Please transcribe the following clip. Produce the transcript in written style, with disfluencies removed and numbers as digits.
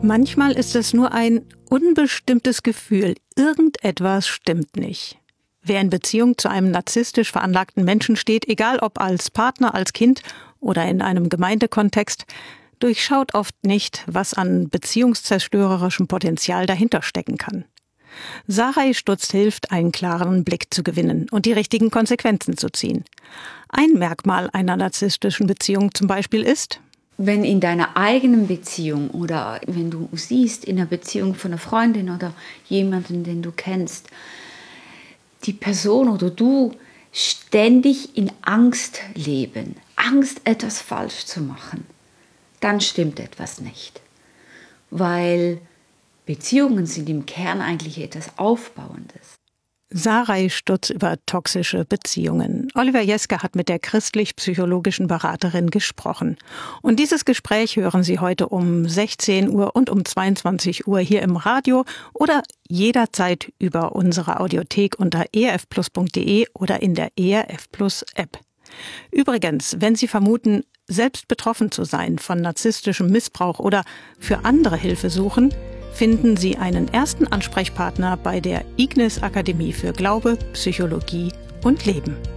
Manchmal ist es nur ein unbestimmtes Gefühl. Irgendetwas stimmt nicht. Wer in Beziehung zu einem narzisstisch veranlagten Menschen steht, egal ob als Partner, als Kind oder in einem Gemeindekontext, durchschaut oft nicht, was an beziehungszerstörerischem Potenzial dahinter stecken kann. Sarai Stutz hilft, einen klaren Blick zu gewinnen und die richtigen Konsequenzen zu ziehen. Ein Merkmal einer narzisstischen Beziehung zum Beispiel ist: Wenn in deiner eigenen Beziehung oder wenn du siehst, in der Beziehung von einer Freundin oder jemanden, den du kennst, die Person oder du ständig in Angst leben, Angst, etwas falsch zu machen, dann stimmt etwas nicht. Weil Beziehungen sind im Kern eigentlich etwas Aufbauendes. Sarai Stutz über toxische Beziehungen. Oliver Jeske hat mit der christlich-psychologischen Beraterin gesprochen. Und dieses Gespräch hören Sie heute um 16 Uhr und um 22 Uhr hier im Radio oder jederzeit über unsere Audiothek unter erfplus.de oder in der ERF Plus App. Übrigens, wenn Sie vermuten, selbst betroffen zu sein von narzisstischem Missbrauch oder für andere Hilfe suchen, finden Sie einen ersten Ansprechpartner bei der Ignis Akademie für Glaube, Psychologie und Leben.